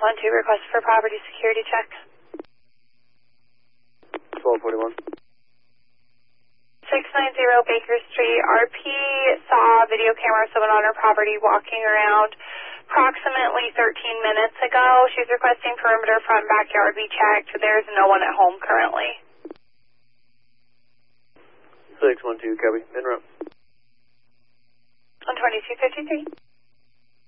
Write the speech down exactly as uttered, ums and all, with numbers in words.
one two, request for property security check. twelve forty-one. six ninety Baker Street. R P saw video camera of someone on her property walking around approximately thirteen minutes ago. She's requesting perimeter front and backyard be checked. There's no one at home currently. six one two, copy. En route. On twenty-two fifty-three.